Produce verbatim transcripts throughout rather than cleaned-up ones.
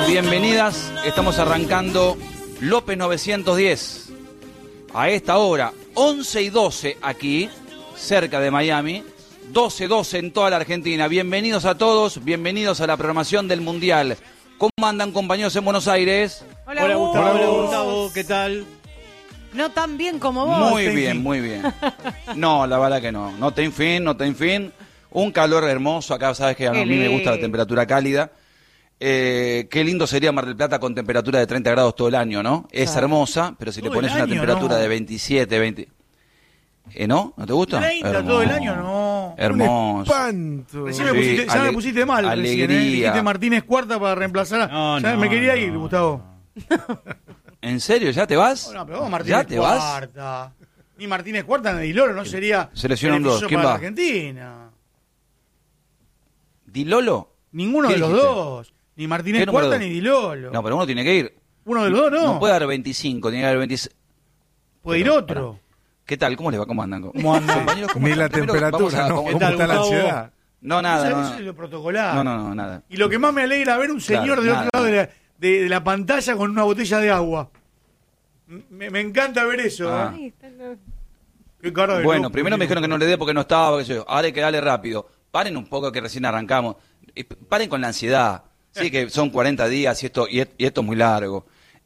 bienvenidas. Estamos arrancando López novecientos diez. A esta hora, once y doce aquí, cerca de Miami. doce doce en toda la Argentina. Bienvenidos a todos, bienvenidos a la programación del Mundial. ¿Cómo andan, compañeros, en Buenos Aires? Hola, Hola Gustavo. Hola, Gustavo. ¿Qué tal? No tan bien como vos. Muy bien, muy bien. No, la verdad que no. No ten fin, no ten fin. Un calor hermoso. Acá sabes que a mí me gusta la temperatura cálida. Eh, qué lindo sería Mar del Plata con temperatura de treinta grados todo el año, ¿no? Es claro. hermosa, pero si todo le pones una temperatura no. de veintisiete, veinte... ¿Eh, no? ¿No te gusta? treinta todo el año, no. Hermoso. Recién me pusiste, ya me pusiste mal. Alegría. Recién, ¿eh? Dijiste Martínez Cuarta para reemplazar a... No, no, me quería no. ir, Gustavo. ¿En serio? ¿Ya te vas? No, no pero vos Martínez ¿Ya te Cuarta. vas? Ni Martínez Cuarta ni Di Lolo, no sería... Seleccionan dos. ¿Quién para va? Argentina. ¿Di Lolo? Ninguno de los dos. Ni Martínez Cuarta ni Di Lolo. No, pero uno tiene que ir. Uno de los dos no. No puede dar veinticinco, tiene que dar veintiséis. Puede ir otro. Para. ¿Qué tal? ¿Cómo les va? ¿Cómo andan? ¿Cómo andan? ¿Cómo Ni la temperatura, a, ¿no? ¿Cómo está la ansiedad? No, nada. Eso, no, eso es lo protocolar. No, no, no, nada. Y lo que más me alegra ver un señor claro, del otro lado de la, de, de la pantalla con una botella de agua. Me, me encanta ver eso. Ah. ¿eh? Qué cara de bueno, loco, primero me dijeron que no le dé porque no estaba, qué sé yo. Ahora hay que darle rápido. Paren un poco que recién arrancamos. Paren con la ansiedad. Sí, que son cuarenta días y esto, y esto es muy largo.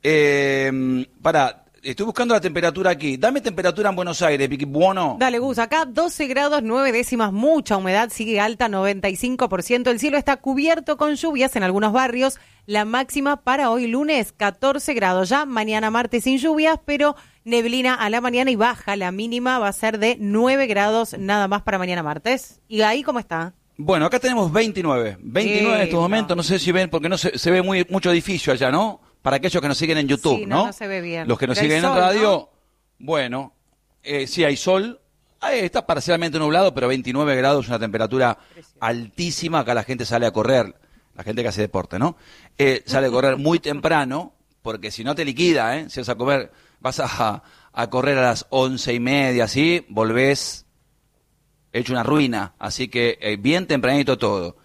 Eh, para, estoy buscando la temperatura aquí. Dame temperatura en Buenos Aires, Piqui Buono. Dale, Gus. Acá doce grados, nueve décimas, mucha humedad, sigue alta, noventa y cinco por ciento. El cielo está cubierto con lluvias en algunos barrios. La máxima para hoy lunes, catorce grados. Ya mañana martes sin lluvias, pero neblina a la mañana y baja. La mínima va a ser de nueve grados nada más para mañana martes. ¿Y ahí cómo está? Bueno, acá tenemos veintinueve. veintinueve sí, en estos momentos, no. no sé si ven, porque no se, se ve muy mucho edificio allá, ¿no? Para aquellos que nos siguen en YouTube, sí, no, ¿no? no se ve bien. Los que nos Pero siguen sol, en radio, ¿no? bueno, eh, sí hay sol. Ahí está parcialmente nublado, pero veintinueve grados, una temperatura Precioso. altísima. Acá la gente sale a correr, la gente que hace deporte, ¿no? Eh, sale a correr muy temprano, porque si no te liquida, ¿eh? Si vas a comer, vas a, a correr a las once y media, ¿sí? Volvés hecho una ruina, así que eh, bien tempranito todo.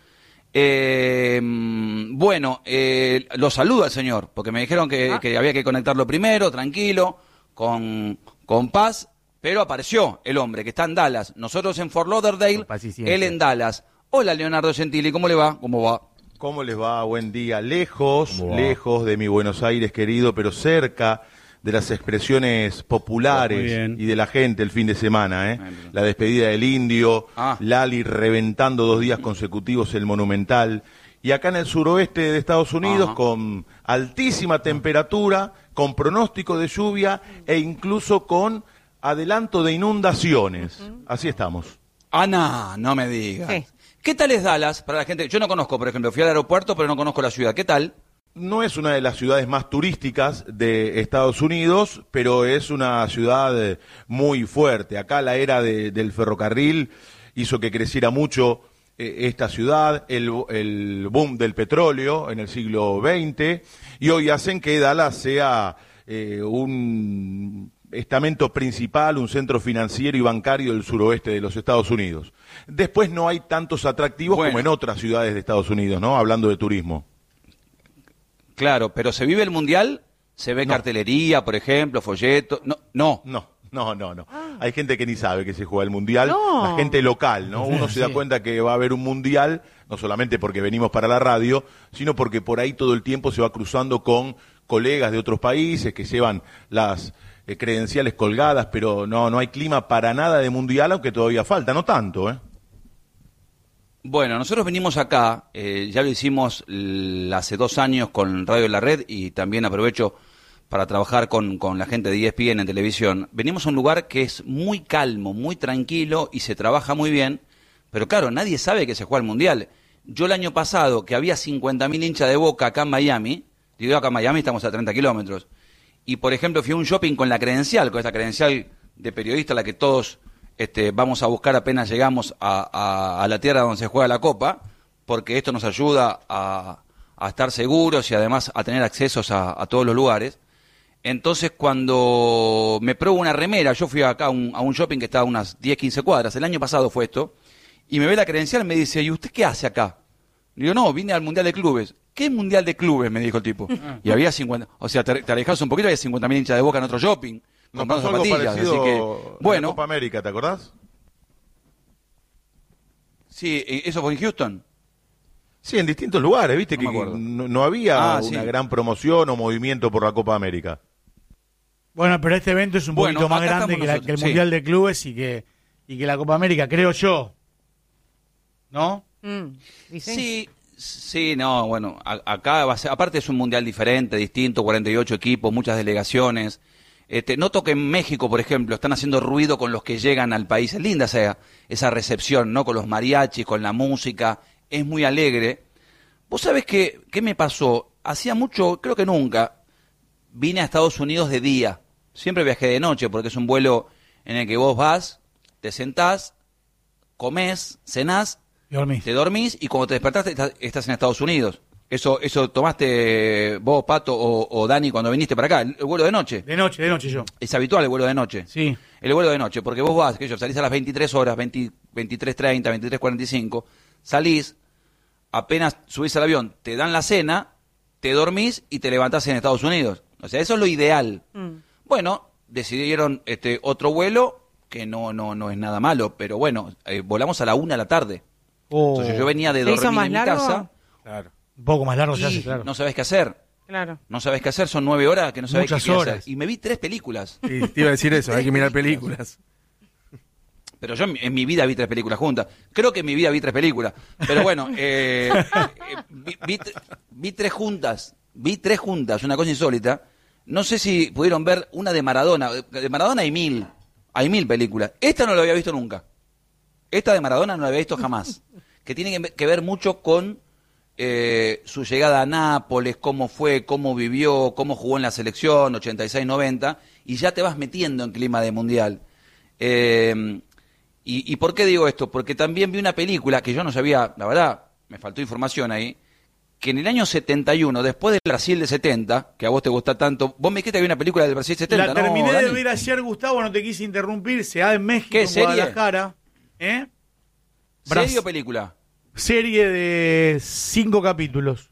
Eh, bueno, eh, lo saludo al señor, porque me dijeron que, ah. que había que conectarlo primero, tranquilo, con, con paz, pero apareció el hombre que está en Dallas, nosotros en Fort Lauderdale, él en Dallas. Hola, Leonardo Gentili, ¿cómo le va? ¿Cómo va? ¿Cómo les va? Buen día. Lejos, lejos de mi Buenos Aires querido, pero cerca de las expresiones populares y de la gente el fin de semana, ¿eh? La despedida del Indio, ah. Lali reventando dos días consecutivos el Monumental, y acá en el suroeste de Estados Unidos, Ajá. con altísima temperatura, con pronóstico de lluvia e incluso con adelanto de inundaciones. Uh-huh. Así estamos. Ana, no me digas. Sí. ¿Qué tal es Dallas para la gente? Yo no conozco, por ejemplo, fui al aeropuerto, pero no conozco la ciudad. ¿Qué tal? No es una de las ciudades más turísticas de Estados Unidos, pero es una ciudad muy fuerte. Acá la era de, del ferrocarril hizo que creciera mucho eh, esta ciudad, el, el boom del petróleo en el siglo veinte, y hoy hacen que Dallas sea eh, un estamento principal, un centro financiero y bancario del suroeste de los Estados Unidos. Después no hay tantos atractivos bueno. como en otras ciudades de Estados Unidos, ¿no? Hablando de turismo. Claro, pero ¿se vive el Mundial? ¿Se ve no. cartelería, por ejemplo, folletos? No, no. No, no, no, no. Ah. Hay gente que ni sabe que se juega el Mundial. No. La gente local, ¿no? Uno sí, se da cuenta que va a haber un Mundial, no solamente porque venimos para la radio, sino porque por ahí todo el tiempo se va cruzando con colegas de otros países que llevan las eh, credenciales colgadas, pero no, no hay clima para nada de Mundial, aunque todavía falta, no tanto, ¿eh? Bueno, nosotros venimos acá, eh, ya lo hicimos l- hace dos años con Radio La Red y también aprovecho para trabajar con, con la gente de E S P N en televisión. Venimos a un lugar que es muy calmo, muy tranquilo y se trabaja muy bien, pero claro, nadie sabe que se juega el Mundial. Yo el año pasado, que había cincuenta mil hinchas de Boca acá en Miami, digo acá en Miami estamos a treinta kilómetros, y por ejemplo fui a un shopping con la credencial, con esta credencial de periodista, la que todos... Este, vamos a buscar apenas llegamos a, a, a la tierra donde se juega la Copa, porque esto nos ayuda a, a estar seguros y además a tener accesos a, a todos los lugares. Entonces, cuando me pruebo una remera, yo fui acá a un, a un shopping que está a unas diez, quince cuadras, el año pasado fue esto, y me ve la credencial y me dice, ¿y usted qué hace acá? Le digo, no, vine al Mundial de Clubes. ¿qué es Mundial de Clubes? Me dijo el tipo. Y había cincuenta, o sea, te, te alejás un poquito, había cincuenta mil hinchas de Boca en otro shopping, Nos comprando pasó algo zapatillas, así parecido que, en bueno. la Copa América, ¿te acordás? Sí, ¿eso fue en Houston? Sí, en distintos lugares, viste No que me acuerdo. no, no había Ah, una sí. gran promoción o movimiento por la Copa América. Bueno, pero este evento es un Bueno, poquito más acá grande estamos que, la- nosotros, que el sí. Mundial de Clubes y que, y que la Copa América, creo yo. ¿No? Mm, ¿dice? Sí, sí, no, bueno, a- acá va a ser, aparte es un mundial diferente, distinto, cuarenta y ocho equipos, muchas delegaciones. Este, noto que en México, por ejemplo, están haciendo ruido con los que llegan al país. Es linda esa, esa recepción, ¿no? Con los mariachis, con la música, es muy alegre. ¿Vos sabés qué, qué me pasó? Hacía mucho, creo que nunca, vine a Estados Unidos de día. Siempre viajé de noche porque es un vuelo en el que vos vas, te sentás, comés, cenás, Y dormís. te dormís y cuando te despertaste estás, estás en Estados Unidos. Eso eso tomaste vos, Pato, o, o Dani cuando viniste para acá, el, el vuelo de noche. De noche, de noche yo. Es habitual el vuelo de noche. Sí. El vuelo de noche, porque vos vas, que yo, salís a las veintitrés horas, veinte, veintitrés treinta, veintitrés cuarenta y cinco, salís, apenas subís al avión, te dan la cena, te dormís y te levantás en Estados Unidos. O sea, eso es lo ideal. Mm. Bueno, decidieron este otro vuelo, que no no no es nada malo, pero bueno, eh, volamos a la una de la tarde. Oh, Entonces yo venía de ¿Se hizo dormir más en mi largo? casa Claro. un poco más largo se y hace, claro. no sabés qué hacer. Claro. No sabés qué hacer, son nueve horas que no sabés Muchas qué qué horas. hacer. Y me vi tres películas. Sí, te iba a decir eso, hay que mirar películas. Pero yo en, mi- en mi vida vi tres películas juntas. Creo que en mi vida vi tres películas. Pero bueno, eh, eh, vi, vi tr- vi tres juntas. Vi tres juntas, una cosa insólita. No sé si pudieron ver una de Maradona. De Maradona hay mil. Hay mil películas. Esta no la había visto nunca. Esta de Maradona no la había visto jamás. Que tiene que ve- que ver mucho con eh, su llegada a Nápoles, cómo fue, cómo vivió, cómo jugó en la selección, ochenta y seis noventa, y ya te vas metiendo en clima de mundial. Eh, y, ¿Y por qué digo esto? Porque también vi una película que yo no sabía, la verdad, me faltó información ahí, que en el año setenta y uno, después del Brasil de setenta, que a vos te gusta tanto, vos me dijiste que había una película del Brasil setenta, La ¿no, terminé de Dani? ver ayer, Gustavo, no te quise interrumpir. Se da en México, ¿Qué, en serie? Guadalajara. ¿Eh? ¿Serie Bras- o película? Serie de cinco capítulos.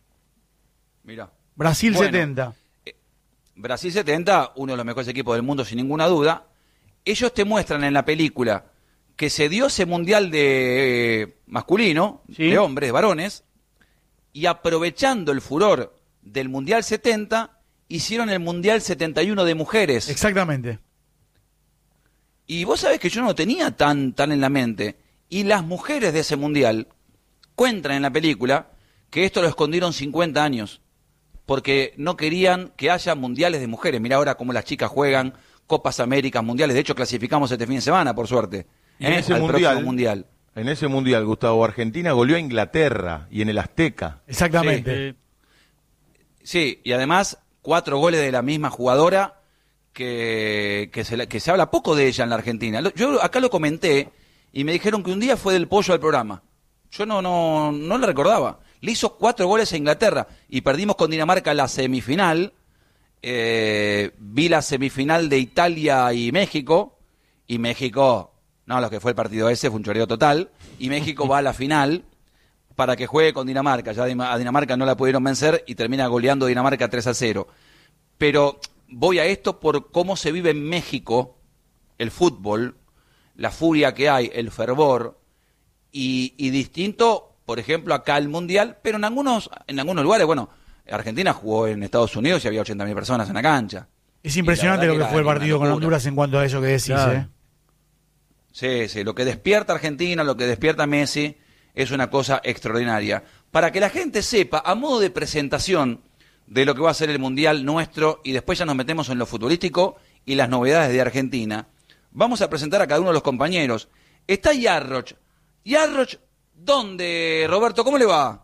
Mirá. Brasil Bueno. setenta. Brasil setenta, uno de los mejores equipos del mundo sin ninguna duda. Ellos te muestran en la película que se dio ese mundial de eh, masculino, Sí. de hombres, varones, y aprovechando el furor del mundial setenta, hicieron el mundial setenta y uno de mujeres. Exactamente. Y vos sabés que yo no lo tenía tan, tan en la mente. Y las mujeres de ese mundial cuentan en la película que esto lo escondieron cincuenta años. Porque no querían que haya mundiales de mujeres. Mirá ahora cómo las chicas juegan Copas Américas, mundiales. De hecho, clasificamos este fin de semana, por suerte. Y en ¿eh? ese Al mundial, próximo mundial. En ese mundial, Gustavo, Argentina goleó a Inglaterra y en el Azteca. Exactamente. Sí, y además cuatro goles de la misma jugadora que, que, se, la- que se habla poco de ella en la Argentina. Lo- Yo acá lo comenté y me dijeron que un día fue del pollo al programa. Yo no, no, no la recordaba. Le hizo cuatro goles a Inglaterra y perdimos con Dinamarca la semifinal. Eh, vi la semifinal de Italia y México y México, no, lo que fue el partido ese fue un choreo total, y México va a la final para que juegue con Dinamarca. Ya Dima- a Dinamarca no la pudieron vencer y termina goleando Dinamarca tres a cero. Pero voy a esto por cómo se vive en México el fútbol, la furia que hay, el fervor, y, y distinto, por ejemplo, acá el Mundial, pero en algunos, en algunos lugares, bueno, Argentina jugó en Estados Unidos y había ochenta mil personas en la cancha. Es impresionante Y la lo verdad que fue el era partido una con locura. Honduras en cuanto a eso que decís. Claro. ¿eh? Sí, sí, lo que despierta Argentina, lo que despierta Messi, es una cosa extraordinaria. Para que la gente sepa, a modo de presentación de lo que va a ser el Mundial nuestro, y después ya nos metemos en lo futbolístico y las novedades de Argentina, vamos a presentar a cada uno de los compañeros. Está Yarroch. Yarroch, ¿dónde, Roberto? ¿Cómo le va?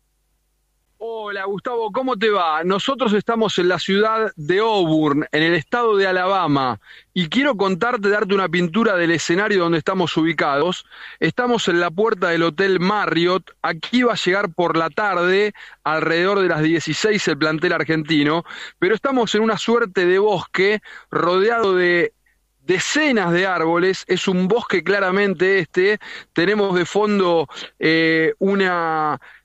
Hola Gustavo, ¿cómo te va? Nosotros estamos en la ciudad de Auburn, en el estado de Alabama, y quiero contarte, darte una pintura del escenario donde estamos ubicados. Estamos en la puerta del Hotel Marriott. Aquí va a llegar por la tarde, alrededor de las dieciséis, el plantel argentino, pero estamos en una suerte de bosque rodeado de decenas de árboles. Es un bosque claramente este. Tenemos de fondo eh, una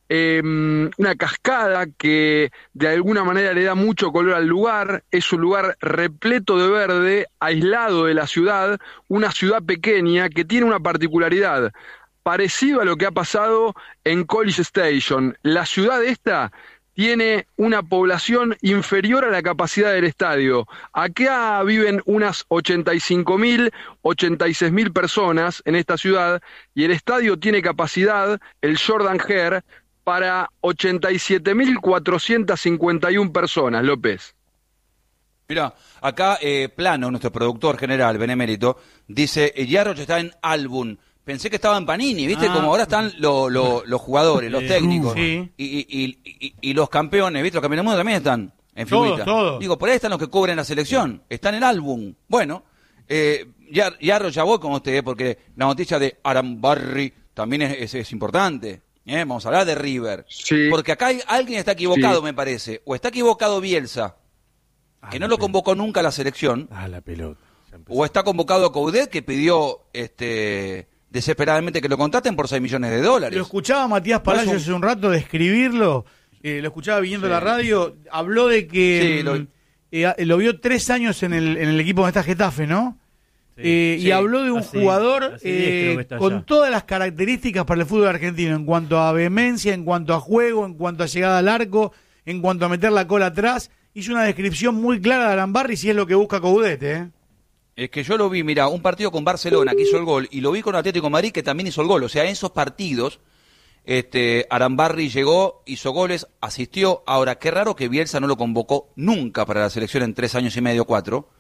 eh, una cascada que de alguna manera le da mucho color al lugar. Es un lugar repleto de verde, aislado de la ciudad, una ciudad pequeña que tiene una particularidad parecido a lo que ha pasado en College Station. La ciudad esta tiene una población inferior a la capacidad del estadio. Acá viven unas ochenta y cinco mil, ochenta y seis mil personas en esta ciudad, y el estadio tiene capacidad, el Jordan Hare, para ochenta y siete mil cuatrocientas cincuenta y una personas, López. Mira, acá eh, Plano, nuestro productor general, benemérito, dice, Yarroch está en Album. Pensé que estaba en Panini, ¿viste? Ah. Como ahora están lo, lo, los jugadores, los técnicos, sí. y, y, y, y, y los campeones, ¿viste? Los campeones del mundo también están en figurita. Todos, todos. Digo, por ahí están los que cubren la selección, están en el álbum. Bueno, eh, Yarroch ya voy con usted, porque la noticia de Arambarri también es, es, es importante. ¿eh? Vamos a hablar de River. Sí. Porque acá hay, alguien está equivocado, sí. me parece. O está equivocado Bielsa, ah, que no lo convocó nunca a la selección. Ah, la pelota. O está convocado Coudet, que pidió... este desesperadamente que lo contraten por seis millones de dólares. Lo escuchaba Matías Palacios hace un rato describirlo, eh, lo escuchaba viniendo sí. a la radio, habló de que sí, lo... Eh, lo vio tres años en el, en el equipo donde está Getafe, ¿no? Sí. Eh, sí. Y habló de un así, jugador así eh, con allá. Todas las características para el fútbol argentino, en cuanto a vehemencia, en cuanto a juego, en cuanto a llegada al arco, en cuanto a meter la cola atrás. Hizo una descripción muy clara de Arambarri, si es lo que busca Coudet, ¿eh? Es que yo lo vi, mira, un partido con Barcelona que hizo el gol, y lo vi con Atlético de Madrid que también hizo el gol. O sea, en esos partidos, este, Arambarri llegó, hizo goles, asistió. Ahora, qué raro que Bielsa no lo convocó nunca para la selección en tres años y medio, cuatro.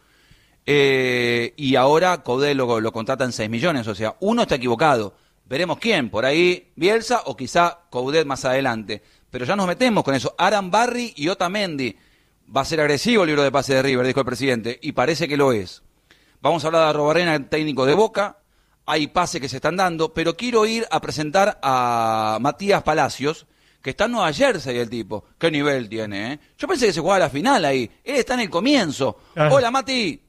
Eh, y ahora Coudet lo, lo contrata en seis millones. O sea, uno está equivocado. Veremos quién, por ahí Bielsa o quizá Coudet más adelante. Pero ya nos metemos con eso. Arambarri y Otamendi. Va a ser agresivo el libro de pase de River, dijo el presidente, y parece que lo es. Vamos a hablar de Arrobarrena, técnico de Boca. Hay pases que se están dando, pero quiero ir a presentar a Matías Palacios, que está en Nueva Jersey el tipo. ¿Qué nivel tiene, eh? Yo pensé que se jugaba la final ahí. Él está en el comienzo. Ah. Hola, Mati.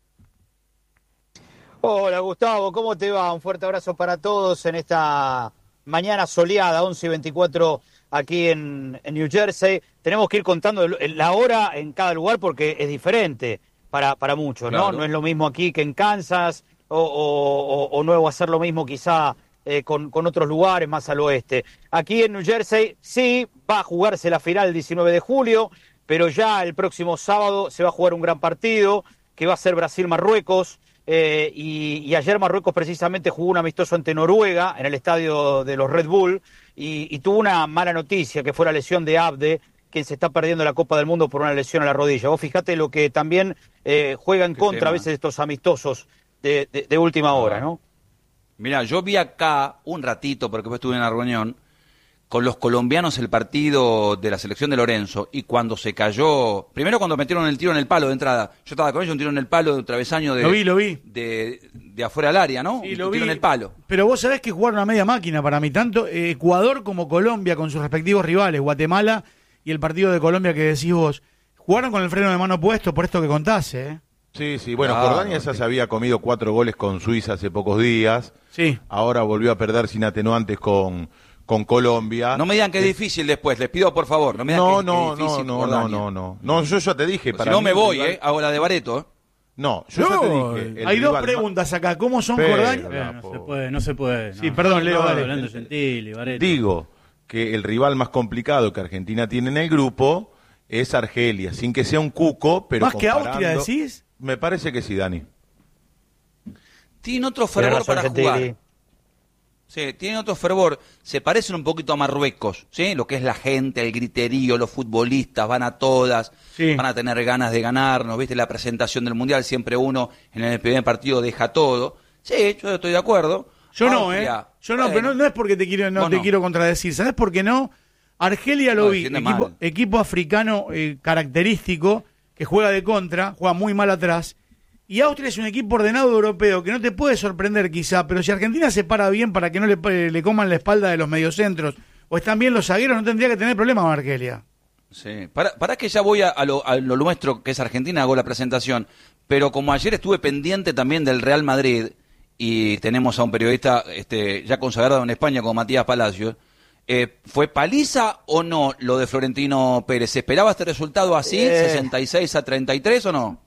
Hola, Gustavo. ¿Cómo te va? Un fuerte abrazo para todos en esta mañana soleada, once y veinticuatro aquí en, en New Jersey. Tenemos que ir contando la hora en cada lugar porque es diferente. Para, para muchos, ¿no? Claro. No es lo mismo aquí que en Kansas, o, o, o, o no va a ser lo mismo quizá eh, con, con otros lugares más al oeste. Aquí en New Jersey sí va a jugarse la final el diecinueve de julio, pero ya el próximo sábado se va a jugar un gran partido, que va a ser Brasil-Marruecos, eh, y, y ayer Marruecos precisamente jugó un amistoso ante Noruega en el estadio de los Red Bull, y, y tuvo una mala noticia, que fue la lesión de Abde, quien se está perdiendo la Copa del Mundo por una lesión a la rodilla. Vos fijate lo que también eh, juega en contra tema. A veces estos amistosos de, de, de última hora, ¿no? Mira, yo vi acá un ratito, porque después estuve en la reunión, con los colombianos el partido de la selección de Lorenzo, y cuando se cayó, primero cuando metieron el tiro en el palo de entrada, yo estaba con ellos, un tiro en el palo de un travesaño de, lo vi, lo vi. de, de afuera del área, ¿no? Sí, un lo tiro vi. en el palo. Pero vos sabés que jugaron a media máquina para mí, tanto eh, Ecuador como Colombia con sus respectivos rivales, Guatemala y el partido de Colombia que decís vos, jugaron con el freno de mano puesto por esto que contaste, ¿eh? Sí, sí, bueno, Claro, Jordania ya sí. se había comido cuatro goles con Suiza hace pocos días. Sí. Ahora volvió a perder sin atenuantes con, con Colombia. No me digan que es difícil después, les pido por favor, no me digan No, que, no, que es no, difícil. no, no, Jordania. no, no. No, yo ya te dije. Si Para no mí me el voy, rival- ¿eh? Hago la de Bareto, ¿eh? No, yo No, ya te dije. el hay dos rival preguntas acá, ¿cómo son Pero, Jordania? no, No se puede, no se puede. Sí, no. perdón, Leo, No, dale. Orlando Gentili, Bareto. Digo que el rival más complicado que Argentina tiene en el grupo es Argelia, sin que sea un cuco, pero ¿Más que comparando- Austria decís? Me parece que sí, Dani. Tiene otro Tenés fervor razón, para Gentili. jugar. Sí, tiene otro fervor. Se parecen un poquito a Marruecos, ¿sí? Lo que es la gente, el griterío, los futbolistas, van a todas, Sí. van a tener ganas de ganarnos, ¿viste? La presentación del Mundial, siempre uno en el primer partido deja todo. Sí, yo estoy de acuerdo. Yo no, ¿eh? Austria, Yo no, bueno. pero no, no es porque te quiero, no Vos te no. quiero contradecir. ¿Sabes por qué no? Argelia lo No, vi, defiende equipo, mal. equipo africano eh, característico, que juega de contra, juega muy mal atrás. Y Austria es un equipo ordenado europeo que no te puede sorprender quizá, pero si Argentina se para bien para que no le, le coman la espalda de los mediocentros, o están bien los zagueros, no tendría que tener problema con Argelia. Sí, para, para que ya voy a, a, lo, a lo nuestro, que es Argentina, hago la presentación, pero como ayer estuve pendiente también del Real Madrid, y tenemos a un periodista este, ya consagrado en España como Matías Palacios, Eh, ¿Fue paliza o no lo de Florentino Pérez? ¿Se esperaba este resultado así, eh, sesenta y seis a treinta y tres o no?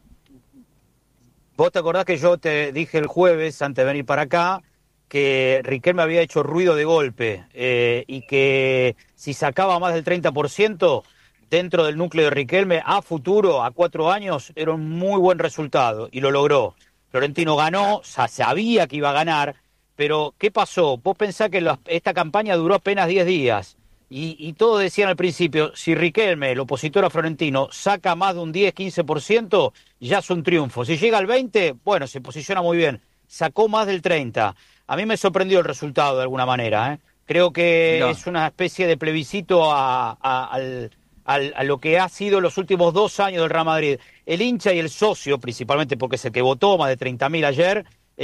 Vos te acordás que yo te dije el jueves, antes de venir para acá, que Riquelme había hecho ruido de golpe eh, y que si sacaba más del treinta por ciento dentro del núcleo de Riquelme a futuro, a cuatro años, era un muy buen resultado y lo logró. Florentino ganó, o sea, sabía que iba a ganar, pero ¿qué pasó? Vos pensás que la, esta campaña duró apenas diez días y, y todos decían al principio, si Riquelme, el opositor a Florentino, saca más de un diez, quince por ciento, ya es un triunfo. Si llega al veinte, bueno, se posiciona muy bien. Sacó más del treinta. A mí me sorprendió el resultado de alguna manera, ¿eh? Creo que no. es una especie de plebiscito a, a, al, al, a lo que ha sido los últimos dos años del Real Madrid. El hincha y el socio, principalmente porque es el que votó, más de treinta mil ayer,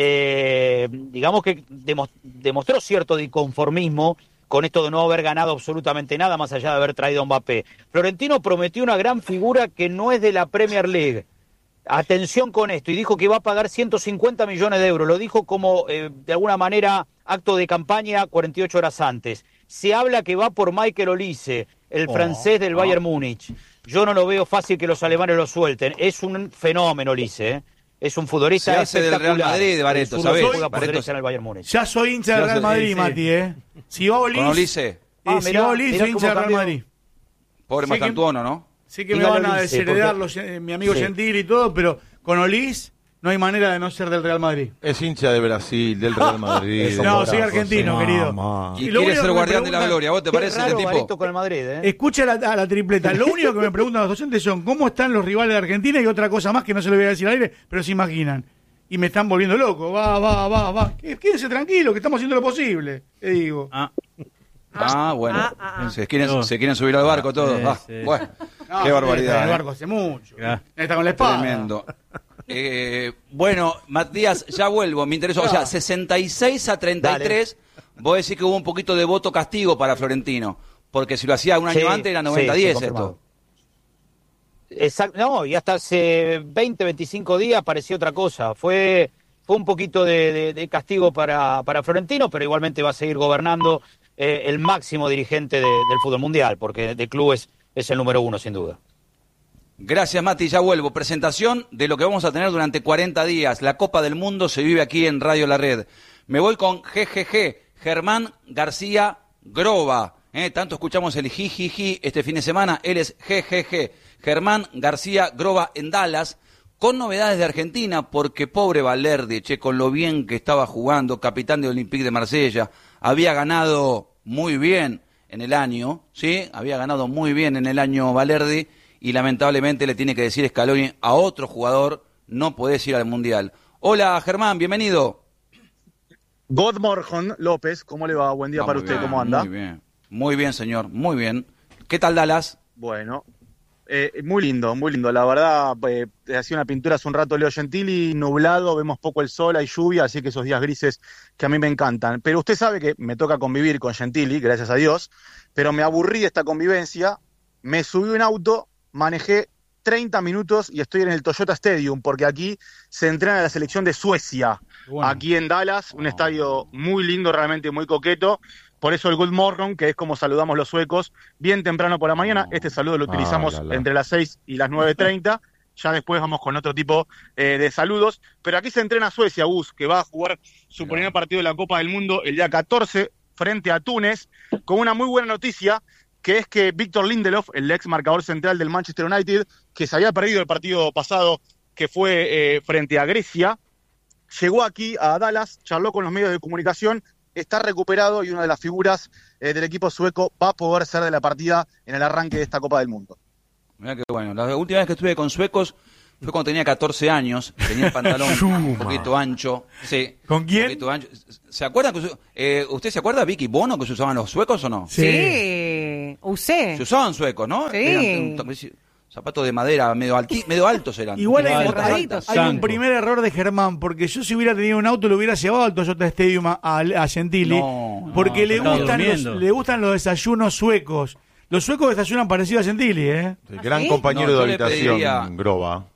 eh, digamos que demo, demostró cierto disconformismo con esto de no haber ganado absolutamente nada, más allá de haber traído a Mbappé. Florentino prometió una gran figura que no es de la Premier League. Atención con esto, y dijo que va a pagar ciento cincuenta millones de euros. Lo dijo como, eh, de alguna manera, acto de campaña cuarenta y ocho horas antes. Se habla que va por Michael Olise, el oh, francés del oh. Bayern Múnich. Yo no lo veo fácil que los alemanes lo suelten. Es un fenómeno Olise, ¿eh? Es un futbolista se hace del Real Madrid, Bareto, ¿sabes? Bareto en el Bayern Múnich. Ya soy hincha del Real Madrid, sí, Mati, ¿eh? Si va Olise... ¿Con Olise? Eh, ah, si va Olise, soy hincha del Real Madrid. Pobre Mastantuono, ¿no? Sí que Dígale me van a desheredar porque... los, eh, mi amigo sí. Gentili y todo, pero con Olise no hay manera de no ser del Real Madrid. Es hincha de Brasil, del Real Madrid. No, soy argentino, sí, querido. Mamá. Y, y quiere ser guardián de la gloria. ¿Vos te parece este tipo? Con el Madrid, ¿eh? Escucha a la, a la tripleta. Lo único que me preguntan los docentes son cómo están los rivales de Argentina y otra cosa más que no se lo voy a decir al aire, pero se imaginan. Y me están volviendo loco. Va, va, va, va. Quédense tranquilos, que estamos haciendo lo posible. Te digo. Ah. Ah, bueno. Ah, ah, ah. Se, quieren, se quieren subir al barco todos. Ah, sí. Bueno, no, qué barbaridad. El barco hace mucho. Ya. Está con la espada. Tremendo. Eh, bueno, Matías, ya vuelvo. Me interesó. O sea, sesenta y seis a treinta y tres. Dale. Vos decís que hubo un poquito de voto castigo para Florentino. Porque si lo hacía un año sí, antes era noventa a diez sí, esto. Exacto. No, y hasta hace veinte, veinticinco días parecía otra cosa. Fue, fue un poquito de, de, de castigo para, para Florentino, pero igualmente va a seguir gobernando. Eh, el máximo dirigente de, del fútbol mundial, porque de clubes es el número uno, sin duda. Gracias, Mati. Ya vuelvo. Presentación de lo que vamos a tener durante cuarenta días. La Copa del Mundo se vive aquí en Radio La Red. Me voy con G G G, Germán García Groba. ¿Eh? Tanto escuchamos el jijiji este fin de semana. Él es G G G, Germán García Groba en Dallas. Con novedades de Argentina, porque pobre Valverde, che, con lo bien que estaba jugando, capitán de Olympique de Marsella, había ganado muy bien en el año, ¿sí? Había ganado muy bien en el año Valverde, y lamentablemente le tiene que decir Scaloni a otro jugador, no podés ir al Mundial. Hola, Germán, bienvenido. God morgen, López, ¿cómo le va? Buen día ah, para usted, bien, ¿cómo anda? Muy bien, muy bien, señor, muy bien. ¿Qué tal Dallas? Bueno... Eh, muy lindo, muy lindo, la verdad, eh, hacía una pintura hace un rato Leo Gentili, nublado, vemos poco el sol, hay lluvia, así que esos días grises que a mí me encantan, pero usted sabe que me toca convivir con Gentili, gracias a Dios, pero me aburrí de esta convivencia, me subí un auto, manejé treinta minutos y estoy en el Toyota Stadium, porque aquí se entrena la selección de Suecia, bueno. Aquí en Dallas, un oh. estadio muy lindo, realmente muy coqueto. Por eso el Good Morning, que es como saludamos los suecos, bien temprano por la mañana. Este saludo lo utilizamos ah, la, la. entre las seis y las nueve treinta. Ya después vamos con otro tipo eh, de saludos. Pero aquí se entrena Suecia, Gus, que va a jugar su primer partido de la Copa del Mundo el día catorce frente a Túnez, con una muy buena noticia, que es que Víctor Lindelof, el ex marcador central del Manchester United, que se había perdido el partido pasado, que fue eh, frente a Grecia, llegó aquí a Dallas, charló con los medios de comunicación, está recuperado y una de las figuras eh, del equipo sueco va a poder ser de la partida en el arranque de esta Copa del Mundo. Mirá que bueno, la última vez que estuve con suecos fue cuando tenía catorce años, tenía el pantalón un poquito ancho. Sí, ¿con quién? Un poquito ancho. ¿Se acuerdan? Que, eh, ¿Usted se acuerda, Vicky Bono, que se usaban los suecos o no? Sí, sí. usé. Se usaban suecos, ¿no? Sí. Eran, un, un, zapatos de madera medio, alti, medio altos eran. Igual hay, hay, hay un primer error de Germán, porque yo si hubiera tenido un auto lo hubiera llevado al Toyota Stadium a, a Gentili, no, porque no, le, gustan los, le gustan los desayunos suecos. Los suecos desayunan parecido a Gentili, ¿eh? Sí, gran ¿Ah, sí? compañero no, de habitación, pediría... Groba.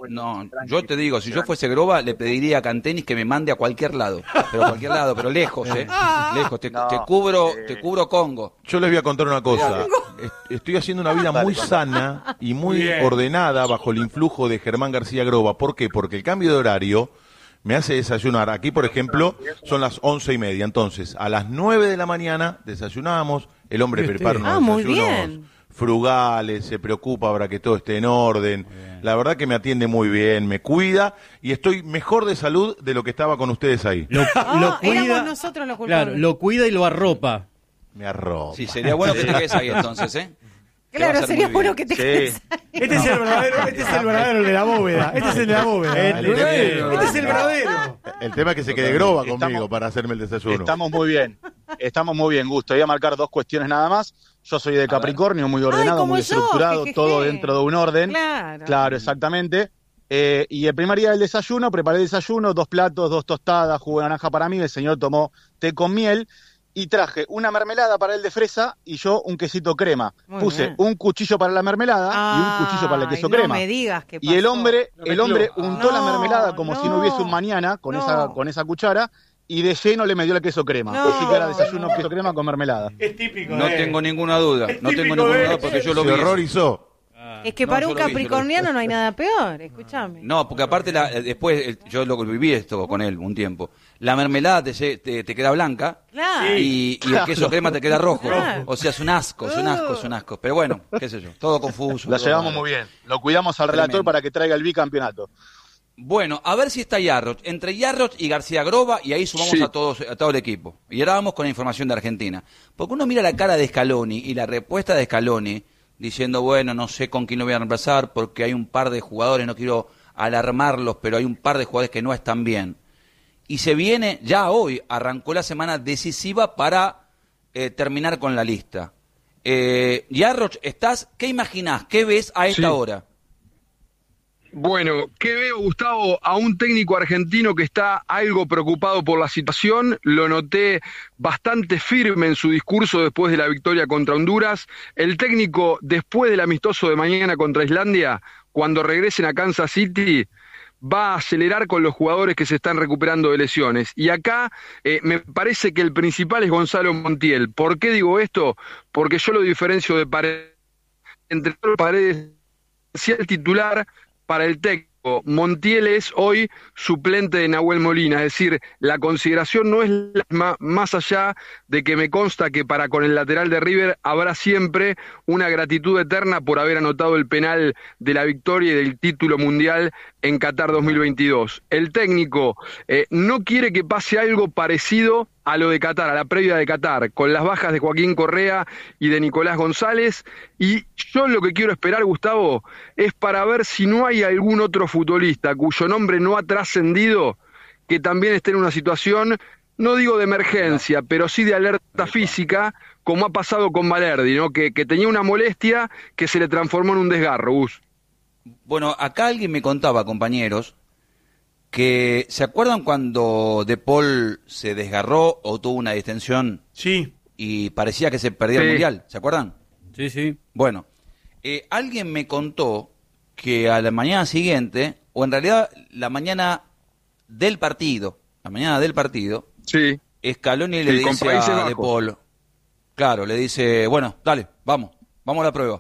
No, yo te digo, si yo fuese Groba, le pediría a Cantenis que me mande a cualquier lado. Pero a cualquier lado, pero lejos, ¿eh? Lejos, te, No, te cubro, eh. te cubro Congo. Yo les voy a contar una cosa. Est- Estoy haciendo una vida muy sana y muy Bien. ordenada bajo el influjo de Germán García Groba. ¿Por qué? Porque el cambio de horario me hace desayunar. Aquí, por ejemplo, son las once y media. Entonces, a las nueve de la mañana desayunamos. El hombre Este. prepara unos Ah, muy desayunos bien. frugales, se preocupa para que todo esté en orden. La verdad que me atiende muy bien, me cuida y estoy mejor de salud de lo que estaba con ustedes ahí. Lo, Ah, lo cuida, éramos nosotros los culpables. claro, lo cuida y lo arropa. Me arropa. Sí, sería bueno que te quedes ahí entonces, ¿eh? Que va a Claro, ser sería muy bueno bien. que te Sí. quedes ahí. Este es el verdadero, este es el verdadero el de la bóveda. Este es el de la bóveda. El Este, verdadero. este es el verdadero. El tema es que se quede Groba Estamos- conmigo para hacerme el desayuno. Estamos muy bien. Estamos muy bien, Gusto. Voy a marcar dos cuestiones nada más. Yo soy de Capricornio, muy ordenado, como muy yo, estructurado, jejeje. todo dentro de un orden. Claro. Claro, exactamente. Eh, y el primer día del desayuno, preparé el desayuno, dos platos, dos tostadas, jugo de naranja para mí, el señor tomó té con miel y traje una mermelada para él de fresa y yo un quesito crema. Muy Puse bien. un cuchillo para la mermelada y un cuchillo para el queso Ay, no crema. me digas qué Y el pasó. hombre, Lo el mezcló. hombre untó la No, mermelada como si no no, hubiese un mañana con no. esa con esa cuchara y de lleno le metió el queso crema. No, Así que era desayuno no. queso crema con mermelada. Es típico. No de- tengo ninguna duda, Es no tengo típico ninguna de- duda porque yo lo Se vi. horrorizó. Es que No, para yo un lo vi, yo lo vi. capricorniano no hay nada peor, escúchame. No, porque aparte la, eh, después eh, yo lo viví esto con él un tiempo. La mermelada te, se- te, te queda blanca Claro. y, y el queso crema te queda rojo. Claro. O sea, es un asco, es un asco, es un asco. Pero bueno, qué sé yo, todo confuso. La todo llevamos raro. muy bien. Lo cuidamos al relator Tremendo. para que traiga el bicampeonato. Bueno, a ver si está Yarroch. Entre Yarroch y García Groba, y ahí sumamos Sí. a todos a todo el equipo. Y ahora vamos con la información de Argentina. Porque uno mira la cara de Scaloni y la respuesta de Scaloni, diciendo, bueno, no sé con quién lo voy a reemplazar, porque hay un par de jugadores, no quiero alarmarlos, pero hay un par de jugadores que no están bien. Y se viene, ya hoy, arrancó la semana decisiva para eh, terminar con la lista. Eh, Yarroch, ¿estás? ¿Qué imaginás? ¿Qué ves a esta Sí. hora? Bueno, ¿qué veo, Gustavo? A un técnico argentino que está algo preocupado por la situación. Lo noté bastante firme en su discurso después de la victoria contra Honduras. El técnico, después del amistoso de mañana contra Islandia, cuando regresen a Kansas City, va a acelerar con los jugadores que se están recuperando de lesiones. Y acá eh, me parece que el principal es Gonzalo Montiel. ¿Por qué digo esto? Porque yo lo diferencio de Paredes. Entre todos Paredes, si el titular para el técnico. Montiel es hoy suplente de Nahuel Molina, es decir, la consideración no es la misma, más allá de que me consta que para con el lateral de River habrá siempre una gratitud eterna por haber anotado el penal de la victoria y del título mundial en Qatar dos mil veintidós. El técnico eh, no quiere que pase algo parecido a lo de Qatar, a la previa de Qatar, con las bajas de Joaquín Correa y de Nicolás González, y yo lo que quiero esperar, Gustavo, es para ver si no hay algún otro futbolista cuyo nombre no ha trascendido, que también esté en una situación, no digo de emergencia, pero sí de alerta física, como ha pasado con Valerdi, ¿no? que, que tenía una molestia que se le transformó en un desgarro, Gus. Bueno, acá alguien me contaba, compañeros, que ¿se acuerdan cuando De Paul se desgarró o tuvo una distensión Sí. y parecía que se perdía el Sí. Mundial? ¿Se acuerdan? Sí, sí. Bueno, eh, alguien me contó que a la mañana siguiente, o en realidad la mañana del partido, la mañana del partido, Sí. Scaloni le Sí, con dice Países a Bajos. De Paul, claro, le dice, bueno, dale, vamos, vamos a la prueba.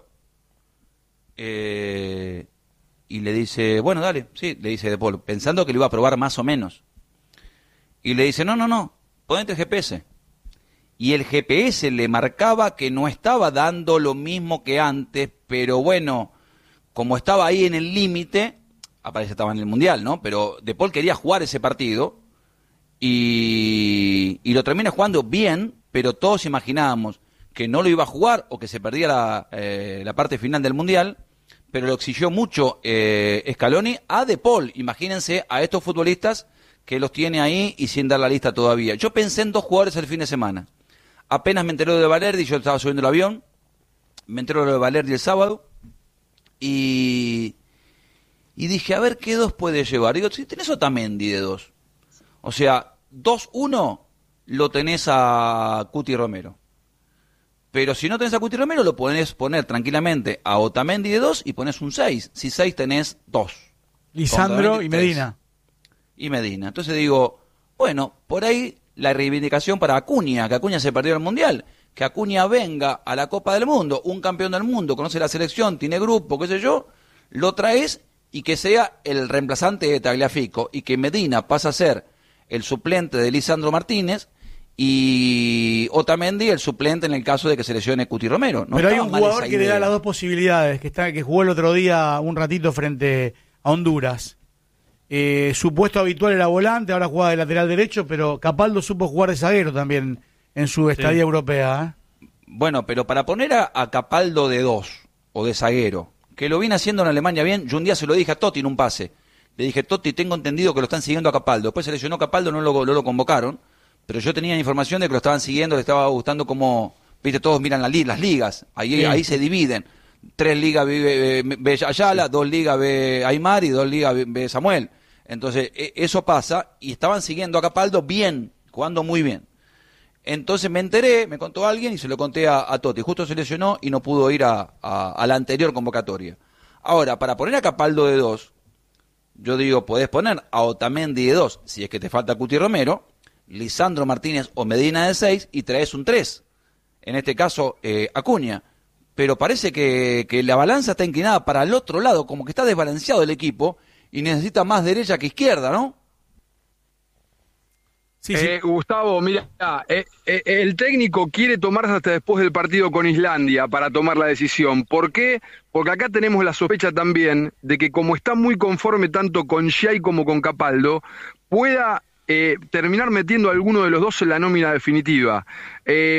Eh, y le dice, bueno, dale, sí, le dice De Paul, pensando que lo iba a probar más o menos. Y le dice, no, no, no, ponete el G P S. Y el G P S le marcaba que no estaba dando lo mismo que antes, pero bueno, como estaba ahí en el límite, aparece estaba en el Mundial, ¿no? Pero De Paul quería jugar ese partido y, y lo termina jugando bien, pero todos imaginábamos que no lo iba a jugar o que se perdía la, eh, la parte final del Mundial, pero lo exigió mucho eh, Scaloni a De Paul. Imagínense a estos futbolistas que los tiene ahí y sin dar la lista todavía. Yo pensé en dos jugadores el fin de semana. Apenas me enteré de Valerdi, yo estaba subiendo el avión, me enteré de Valerdi el sábado y, y dije, a ver qué dos puede llevar. Digo, si tenés Otamendi de dos. O sea, dos uno lo tenés a Cuti Romero. Pero si no tenés a Cuti Romero, lo podés poner tranquilamente a Otamendi de dos y ponés un seis. Si seis tenés dos. Lisandro y Medina. Y Medina. Entonces digo, bueno, por ahí la reivindicación para Acuña, que Acuña se perdió el Mundial, que Acuña venga a la Copa del Mundo, un campeón del mundo, conoce la selección, tiene grupo, qué sé yo, lo traes y que sea el reemplazante de Tagliafico y que Medina pasa a ser el suplente de Lisandro Martínez y Otamendi el suplente en el caso de que se lesione Cuti Romero. No Pero hay un jugador que le da las dos posibilidades, que está que jugó el otro día un ratito frente a Honduras. Eh, su puesto habitual era volante, ahora juega de lateral derecho, pero Capaldo supo jugar de zaguero también en su estadía sí. europea. ¿eh? Bueno, pero para poner a, a Capaldo de dos o de zaguero, que lo viene haciendo en Alemania bien, yo un día se lo dije a Totti en un pase. Le dije, Totti, tengo entendido que lo están siguiendo a Capaldo. Después se lesionó Capaldo, no lo, no lo convocaron, pero yo tenía información de que lo estaban siguiendo, le estaba gustando como, viste, todos miran las, las ligas, ahí, sí. ahí se dividen. Tres ligas ve, ve, ve Ayala, sí. dos ligas ve Aymar y dos ligas ve, ve Samuel. Entonces, eso pasa y estaban siguiendo a Capaldo bien, jugando muy bien. Entonces me enteré, me contó alguien y se lo conté a, a Totti. Justo se lesionó y no pudo ir a, a, a la anterior convocatoria. Ahora, para poner a Capaldo de dos, yo digo, podés poner a Otamendi de dos, si es que te falta Cuti Romero, Lisandro Martínez o Medina de seis y traes un tres. En este caso, eh, Acuña. Pero parece que, que la balanza está inclinada para el otro lado, como que está desbalanceado el equipo y necesita más derecha que izquierda, ¿no? Sí, sí. Eh, Gustavo, mira, eh, eh, el técnico quiere tomarse hasta después del partido con Islandia para tomar la decisión. ¿Por qué? Porque acá tenemos la sospecha también de que como está muy conforme tanto con Giai como con Capaldo, pueda eh, terminar metiendo a alguno de los dos en la nómina definitiva. Eh,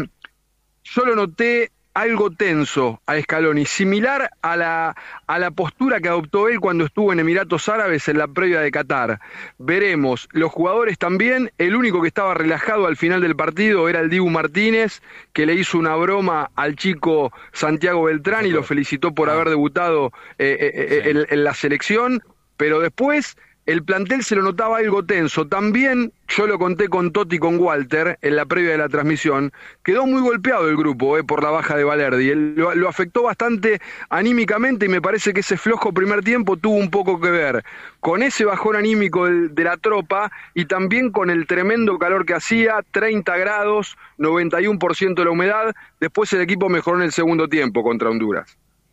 yo lo noté algo tenso a Scaloni, similar a la, a la postura que adoptó él cuando estuvo en Emiratos Árabes en la previa de Qatar. Veremos, los jugadores también, el único que estaba relajado al final del partido era el Dibu Martínez, que le hizo una broma al chico Santiago Beltrán y lo felicitó por haber debutado eh, eh, sí. en, en la selección, pero después el plantel se lo notaba algo tenso. También, yo lo conté con Totti y con Walter en la previa de la transmisión, quedó muy golpeado el grupo eh, por la baja de Valerdi. Él lo, lo afectó bastante anímicamente y me parece que ese flojo primer tiempo tuvo un poco que ver con ese bajón anímico de, de la tropa y también con el tremendo calor que hacía, treinta grados, noventa y uno por ciento de la humedad. Después el equipo mejoró en el segundo tiempo contra Honduras.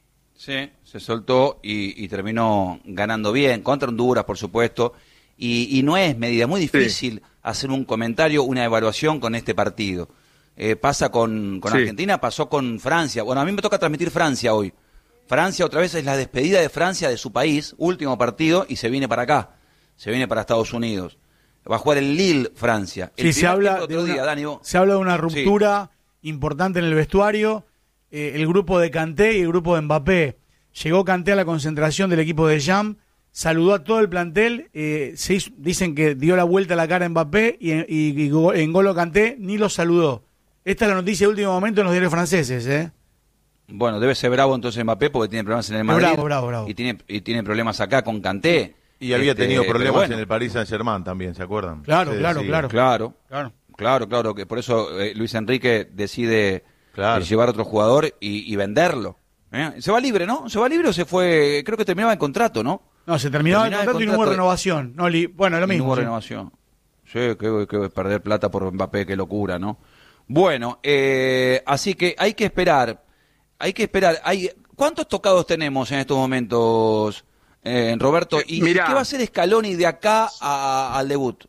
Sí, se soltó y, y terminó ganando bien, contra Honduras, por supuesto, y, y no es medida, muy difícil sí. hacer un comentario, una evaluación con este partido. Eh, pasa con, con sí. Argentina, pasó con Francia. Bueno, a mí me toca transmitir Francia hoy. Francia otra vez es la despedida de Francia de su país, último partido, y se viene para acá, se viene para Estados Unidos. Va a jugar el Lille, Francia. El sí, se habla, de una, día, Dani, se habla de una ruptura sí. importante en el vestuario. Eh, el grupo de Kanté y el grupo de Mbappé. Llegó Kanté a la concentración del equipo de Jam, saludó a todo el plantel, eh, se hizo, dicen que dio la vuelta a la cara a Mbappé y, y, y en N'Golo Kanté ni lo saludó. Esta es la noticia de último momento en los diarios franceses. ¿eh? Bueno, debe ser bravo entonces Mbappé porque tiene problemas en el Madrid bravo, bravo, bravo. Y, tiene, y tiene problemas acá con Kanté. Y había este, tenido problemas bueno. en el Paris Saint-Germain también, ¿se acuerdan? Claro, Se claro, claro, claro. Claro, claro, claro, que por eso eh, Luis Enrique decide claro. eh, llevar a otro jugador y, y venderlo. ¿Eh? Se va libre, ¿no? ¿Se va libre o se fue? Creo que terminaba el contrato, ¿no? No, se terminaba, terminaba el, contrato el contrato y no hubo renovación. No, li... Bueno, lo mismo. No hubo sí. renovación. Sí, que, que perder plata por Mbappé, qué locura, ¿no? Bueno, eh, así que hay que esperar. Hay que esperar. Hay... ¿Cuántos tocados tenemos en estos momentos, eh, Roberto? ¿Y Mirá. qué va a hacer Scaloni de acá a, al debut?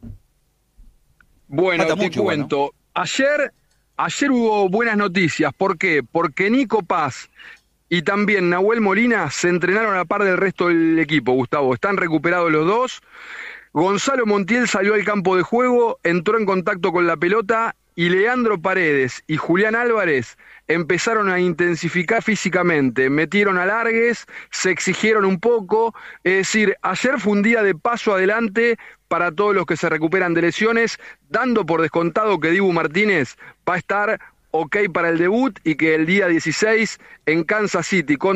Bueno, Falta te mucho, cuento. Bueno. Ayer, ayer hubo buenas noticias. ¿Por qué? Porque Nico Paz y también Nahuel Molina se entrenaron a la par del resto del equipo, Gustavo. Están recuperados los dos. Gonzalo Montiel salió al campo de juego, entró en contacto con la pelota y Leandro Paredes y Julián Álvarez empezaron a intensificar físicamente, metieron alargues, se exigieron un poco, es decir, ayer fue un día de paso adelante para todos los que se recuperan de lesiones, dando por descontado que Dibu Martínez va a estar ok para el debut y que el día dieciséis en Kansas City contra